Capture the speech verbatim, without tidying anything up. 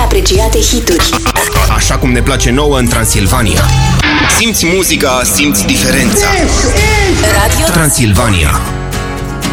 apreciate hituri. Așa cum ne place nouă în Transilvania. Simți muzica, simți diferența. Radio Transilvania.